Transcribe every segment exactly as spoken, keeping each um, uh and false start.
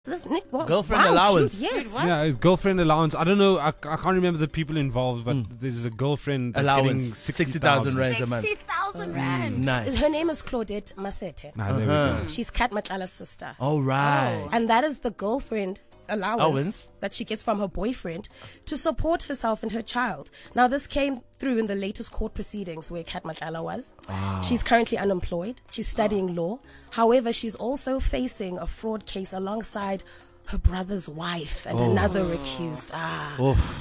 This Nick, what? Girlfriend wow, allowance. Shoot, yes. Wait, yeah, girlfriend allowance. I don't know. I, I can't remember the people involved, but Mm. there's a girlfriend that's Allowance. getting sixty thousand rands a month. sixty thousand rand. Nice. Her name is Claudette Masete. Nah, there Uh-huh. we go. She's Kat Matlala's sister. All right. And that is the girlfriend allowance Allowance? that she gets from her boyfriend to support herself and her child. Now, this came through in the latest court proceedings where Kat Matlala was. She's currently unemployed. She's studying law. However, she's also facing a fraud case alongside her brother's wife and another accused. Ah.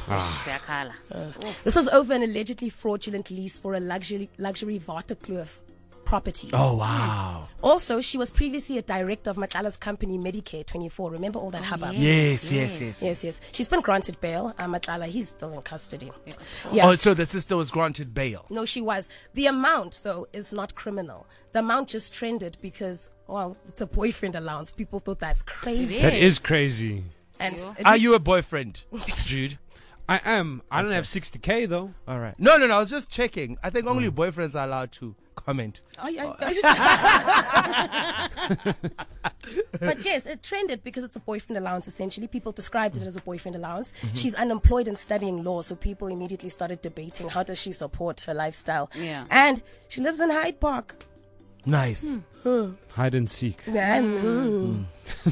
This was over an allegedly fraudulent lease for a luxury luxury Waterkloof property. Oh, wow. Also, she was previously a director of Matlala's company Medicare twenty-four. Remember all that hubbub? Yes, yes, yes. Yes, yes. She's been granted bail. Uh, Matlala, he's still in custody. Yeah. Oh, so the sister was granted bail. No, she was. The amount, though, is not criminal. The amount just trended because, well, it's a boyfriend allowance. People thought that's crazy. That is crazy. And it- Are you a boyfriend, Jude? I am. I don't have sixty K though. All right. No, no, no. I was just checking. I think only boyfriends are allowed to comment. I- I- But yes, it trended because it's a boyfriend allowance, essentially. People described it as a boyfriend allowance. She's unemployed and studying law, so people immediately started debating how does she support her lifestyle. Yeah. And she lives in Hyde Park. Nice. Hide and seek. And, mm.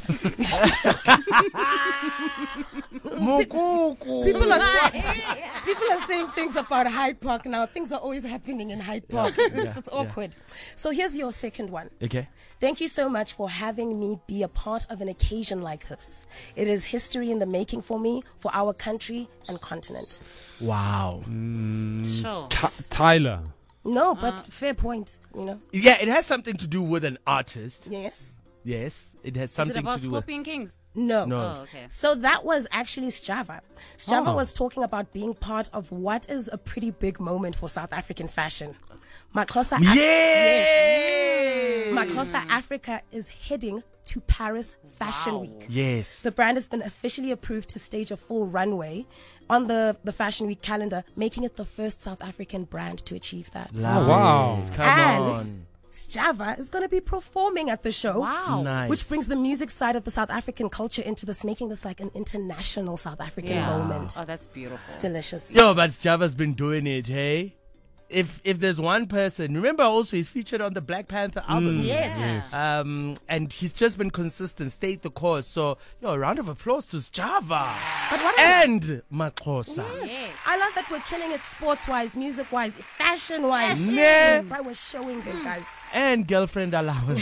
People are, saying, people are saying things about Hyde Park now. Things are always happening in Hyde Park. It's, it's awkward. So here's your second one. Okay. Thank you so much for having me be a part of an occasion like this. It is history in the making for me, for our country and continent. Wow. Sure. T- Tyler. No, but fair point, you know. Yeah, it has something to do with an artist. Yes. Yes, it has Is something it about to do with. Scorpion Kings? No. No. Oh, okay. So that was actually Sjava. Sjava Oh. was talking about being part of what is a pretty big moment for South African fashion. Maxhosa Af- Yes. Maxhosa Africa is heading to Paris Fashion Week. Yes. The brand has been officially approved to stage a full runway on the, the Fashion Week calendar, making it the first South African brand to achieve that. Oh, wow. Come and on. Sjava is going to be performing at the show. Wow. Nice. Which brings the music side of the South African culture into this, making this like an international South African Yeah. moment. Oh, that's beautiful. It's delicious. Yo, but Java's been doing it, hey? If if there's one person, remember also he's featured on the Black Panther album. Yes. Um, and he's just been consistent, stayed the course. So, yo, a round of applause to Java But what I, and Maxhosa. yes. I love that we're killing it sports-wise, music-wise, fashion-wise. Yeah. Right, we're showing them, guys. And girlfriend allowance.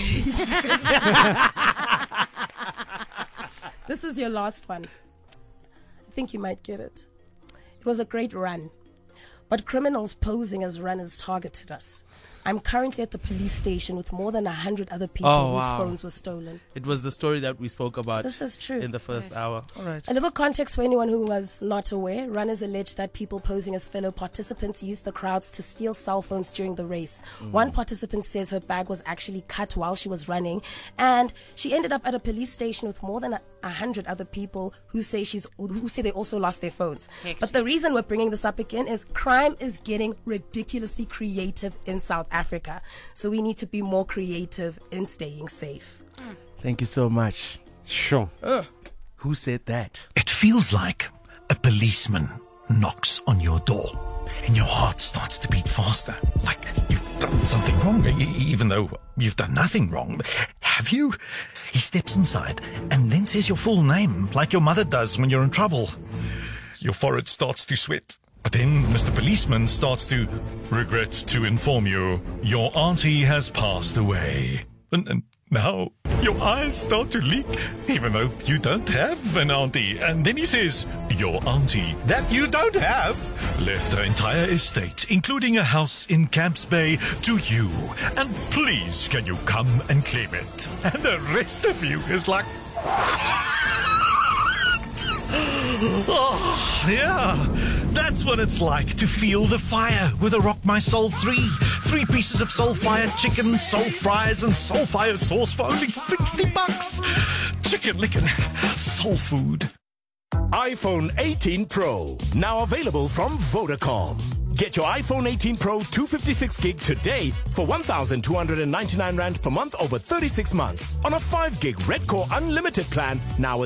This is your last one. I think you might get it. It was a great run, but criminals posing as runners targeted us. I'm currently at the police station with more than a hundred other people Oh, whose wow. phones were stolen. It was the story that we spoke about This is true. in the first hour. All right. A little context for anyone who was not aware. Runners allege that people posing as fellow participants used the crowds to steal cell phones during the race. One participant says her bag was actually cut while she was running, and she ended up at a police station with more than a, a hundred other people who say she's who say they also lost their phones. Heck, But the reason we're bringing this up again is crime is getting ridiculously creative in South Africa. So we need to be more creative in staying safe. Thank you so much. Sure. Who said that? It feels like a policeman knocks on your door and your heart starts to beat faster. Like you've done something wrong, e- even though you've done nothing wrong. Have you? He steps inside and then says your full name, like your mother does when you're in trouble. Your forehead starts to sweat. But then Mister Policeman starts to regret to inform you your auntie has passed away. And, and now your eyes start to leak, even though you don't have an auntie. And then he says, your auntie that you don't have left her entire estate, including a house in Camps Bay, to you. And please, can you come and claim it? And the rest of you is like... Oh, yeah. That's what it's like to feel the fire with a Rock My Soul three. Three pieces of soul fire chicken, soul fries, and soul fire sauce for only sixty bucks. Chicken licking, soul food. iPhone eighteen Pro, now available from Vodacom. Get your iPhone eighteen Pro two fifty-six gig today for one thousand two hundred ninety-nine rand per month over thirty-six months on a five gig Red Core Unlimited plan now